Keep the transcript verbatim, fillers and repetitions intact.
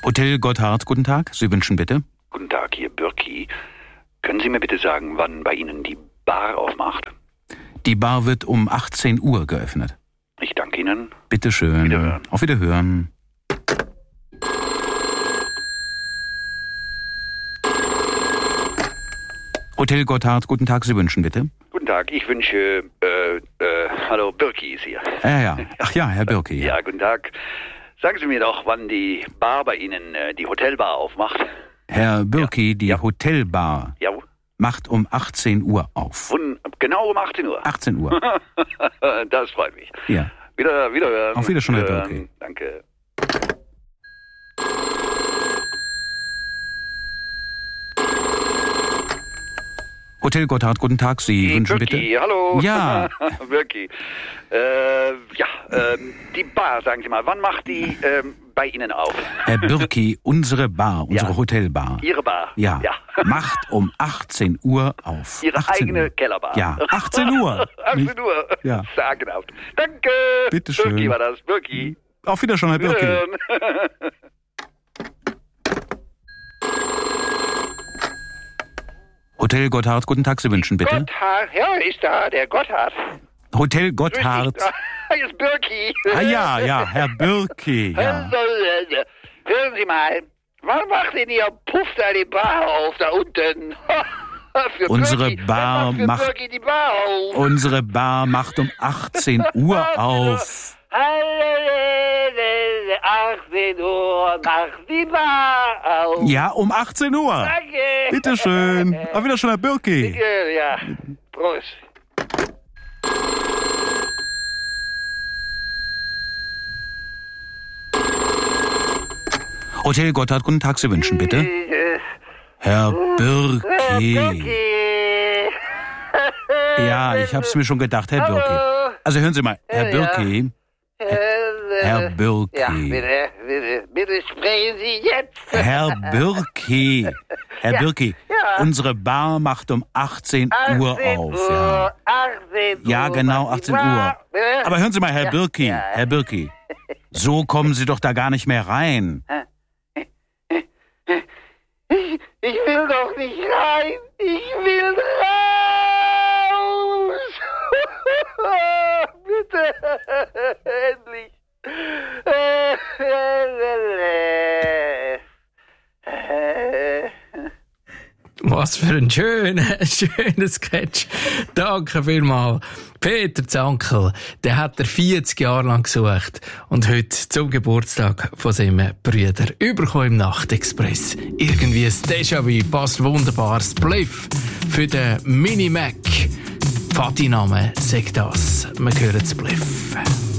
Hotel Gotthard, guten Tag. Sie wünschen bitte? Guten Tag, hier Birki. Können Sie mir bitte sagen, wann bei Ihnen die Bar aufmacht? Die Bar wird um achtzehn Uhr geöffnet. Ich danke Ihnen. Bitte schön. Wiederhören. Auf Wiederhören. Hotel Gotthard, guten Tag. Sie wünschen bitte? Guten Tag, ich wünsche, äh, äh, hallo, Birki ist hier. Ja, ja. Ach ja, Herr Birki. Ja, guten Tag. Sagen Sie mir doch, wann die Bar bei Ihnen, äh, die Hotelbar aufmacht. Herr Birki, Ja. die Ja. Hotelbar Ja, macht um achtzehn Uhr auf. wun- genau um achtzehn Uhr. achtzehn Uhr. Das freut mich. Ja. Wieder, wiederhören. Auf Wiedersehen, Herr Wiederhören. Birki. Danke. Hotel Gotthard, guten Tag. Sie wünschen Birki, bitte? hallo. Ja. Birki. Äh, ja, ähm, die Bar, sagen Sie mal, wann macht die ähm, bei Ihnen auf? Herr Birki, unsere Bar, unsere Ja. Hotelbar. Ihre Bar? Ja, Ja. macht um achtzehn Uhr auf. Ihre achtzehn eigene Uhr. Kellerbar? Ja, achtzehn Uhr. achtzehn Uhr? Ja. Sagenhaft. Danke. Bitte schön. Birki war das. Birki. Auf Wiedersehen, Herr Birki. Wiederhören. Hotel Gotthard, guten Tag. Sie wünschen bitte? Gotthard, ja, ist da, der Gotthard. Hotel Grüß Gotthard. dich. Hier ist Birki. Ah ja, ja, Herr Birki. Ja. Hören Sie mal, wann macht denn Ihr Puff da die Bar auf, da unten? Für Unsere Birki. Bar Wann macht für macht- Birki die Bar auf? Unsere Bar macht um achtzehn Uhr auf. achtzehn Uhr macht die Bar auf. Ja, um achtzehn Uhr. Danke. Bitte schön. Auf Wiedersehen, Herr Birki. Ja, Prost. Hotel Gotthard, guten Tag. Sie wünschen bitte? Äh, Herr Birki. Birki. Ja, ich hab's mir schon gedacht, Herr Birki. Hallo. Also hören Sie mal, Herr Ja. Birki. Herr Birki. Ja, bitte, bitte, bitte sprechen Sie jetzt. Herr Birki. Herr Ja, Birki, ja. unsere Bar macht um achtzehn Uhr auf. Ja. achtzehn Uhr. Ja, genau, macht die achtzehn Uhr. Bar. Bitte? Aber hören Sie mal, Herr Ja, Birki, ja. Herr Birki, so kommen Sie doch da gar nicht mehr rein. Ich, ich will doch nicht rein. Ich will raus. Bitte. Endlich. Was für ein schöner, schöner Sketch. Danke vielmals. Peter Zankel, der hat er vierzig Jahre lang gesucht und heute zum Geburtstag von seinem Brüder überkommen im Nachtexpress. Irgendwie ein Déjà-vu passt wunderbar. Spliff für den Mini-Mac. Vati-Name sagt das. Wir hören Spliff.